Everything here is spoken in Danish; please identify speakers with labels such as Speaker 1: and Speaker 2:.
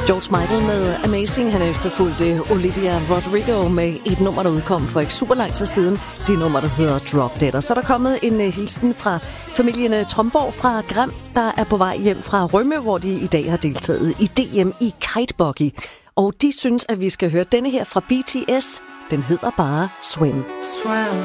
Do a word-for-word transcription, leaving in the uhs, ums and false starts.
Speaker 1: George Michael med Amazing. Han efterfulgte Olivia Rodrigo med et nummer, der udkom for ikke super lang tid siden. Det nummer, der hedder Drop Dead. Og så er der kommet en uh, hilsen fra familien Tromborg fra Gram, der er på vej hjem fra Rømø, hvor de i dag har deltaget i D M i kitebuggy. Og de synes, at vi skal høre denne her fra B T S. Den hedder bare Swim.
Speaker 2: Swim.